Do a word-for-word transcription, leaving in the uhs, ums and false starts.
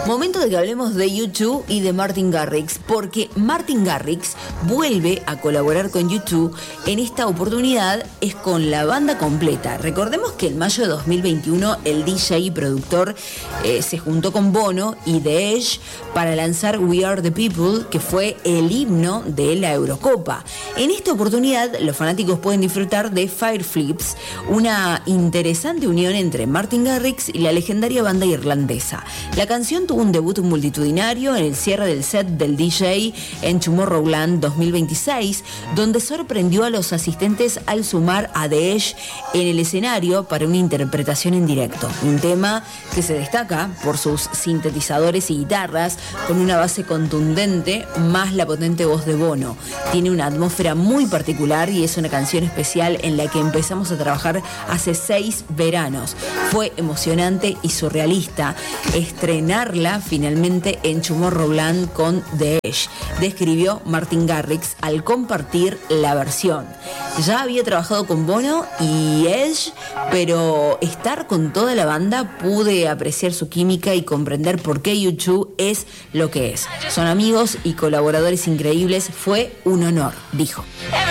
Momento de que hablemos de U dos y de Martin Garrix, porque Martin Garrix vuelve a colaborar con U dos. En esta oportunidad es con la banda completa. Recordemos que en mayo de dos mil veintiuno el D J y productor eh, se juntó con Bono y The Edge para lanzar We Are The People, que fue el himno de la Eurocopa. En esta oportunidad los fanáticos pueden disfrutar de Fire Flips, una interesante unión entre Martin Garrix y la legendaria banda irlandesa. La canción tuvo un debut multitudinario en el cierre del set del D J en Tomorrowland dos mil veintiséis, donde sorprendió a los asistentes al sumar a The Edge en el escenario para una interpretación en directo. Un tema que se destaca por sus sintetizadores y guitarras, con una base contundente más la potente voz de Bono. Tiene una atmósfera muy particular y es una canción especial en la que empezamos a trabajar hace seis veranos. Fue emocionante y surrealista estrenarla finalmente en Tomorrowland con The Edge, describió Martin Garrix al compartir la versión. Ya había trabajado con Bono y Edge, pero estar con toda la banda pude apreciar su química y comprender por qué U dos es lo que es. Son amigos y colaboradores increíbles, fue un honor, dijo.